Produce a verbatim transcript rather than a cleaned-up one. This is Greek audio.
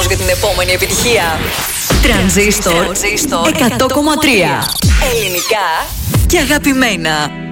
για την επόμενη επιτυχία. Τρανζίστορ εκατό κόμμα τρία. Ελληνικά και αγαπημένα.